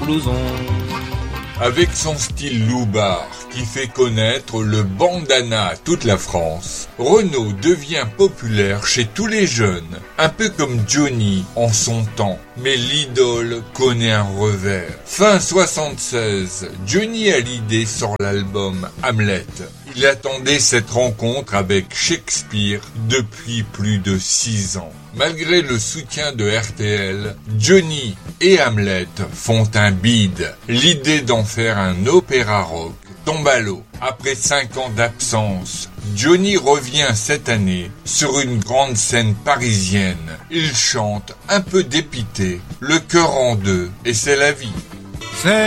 blouson. Avec son style loupard qui fait connaître le bandana à toute la France, Renaud devient populaire chez tous les jeunes, un peu comme Johnny en son temps. Mais l'idole connaît un revers. Fin 76, Johnny Hallyday sort l'album Hamlet. Il attendait cette rencontre avec Shakespeare depuis plus de 6 ans. Malgré le soutien de RTL, Johnny et Hamlet font un bide. L'idée d'en faire un opéra rock tombe à l'eau. Après 5 ans d'absence, Johnny revient cette année sur une grande scène parisienne. Il chante un peu dépité, le cœur en deux, et c'est la vie.